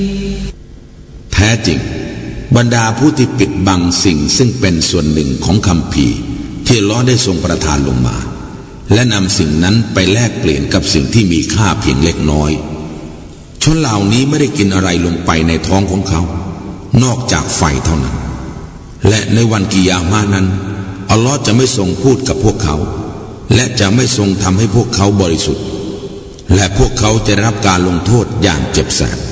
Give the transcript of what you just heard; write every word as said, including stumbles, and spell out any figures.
แท้จริงบรรดาผู้ที่ปิดบังสิ่งซึ่งเป็นส่วนหนึ่งของคัมภีร์ที่อัลเลาะห์ได้ทรงประทานลงมาและนำสิ่งนั้นไปแลกเปลี่ยนกับสิ่งที่มีค่าเพียงเล็กน้อยชนเหล่านี้ไม่ได้กินอะไรลงไปในท้องของเขานอกจากไฟเท่านั้นและในวันกิยามะห์นั้นอัลเลาะห์จะไม่ทรงพูดกับพวกเขาและจะไม่ทรงทำให้พวกเขาบริสุทธิ์และพวกเขาจะได้รับการลงโทษอย่างเจ็บแสบ